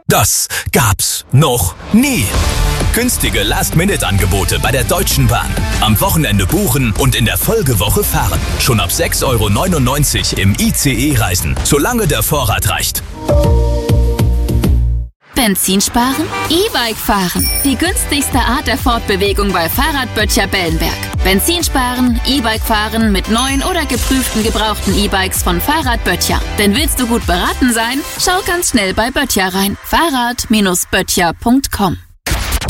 Das gab's noch nie. Günstige Last-Minute-Angebote bei der Deutschen Bahn. Am Wochenende buchen und in der Folgewoche fahren. Schon ab 6,99 € im ICE reisen, solange der Vorrat reicht. Benzin sparen? E-Bike fahren. Die günstigste Art der Fortbewegung bei Fahrradböttcher Bellenberg. Benzin sparen, E-Bike fahren mit neuen oder geprüften gebrauchten E-Bikes von Fahrradböttcher. Denn willst du gut beraten sein? Schau ganz schnell bei Böttcher rein. Fahrrad-böttcher.com